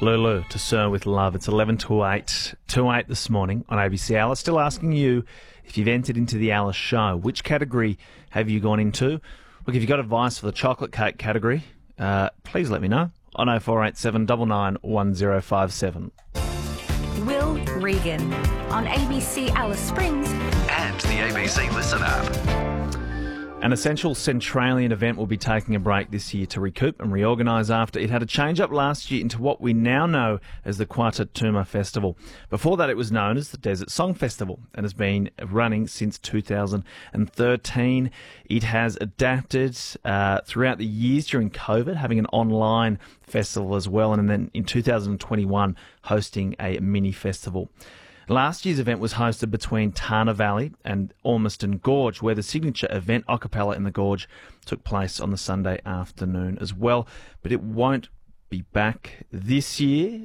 Lulu to Sir with Love. It's 11 to 8, 2-8 this morning on ABC Alice. Still asking you if you've entered into the Alice show. Which category have you gone into? Look, if you've got advice for the chocolate cake category, please let me know on 0487 99 1057. Will Regan on ABC Alice Springs and the ABC Listen app. An essential Centralian event will be taking a break this year to recoup and reorganise after it had a change-up last year into what we now know as the Quarta Tuma Festival. Before that, it was known as the Desert Song Festival and has been running since 2013. It has adapted throughout the years during COVID, having an online festival as well, and then in 2021 hosting a mini festival. Last year's event was hosted between Tana Valley and Ormiston Gorge, where the signature event, Acapella in the Gorge, took place on the Sunday afternoon as well. But it won't be back this year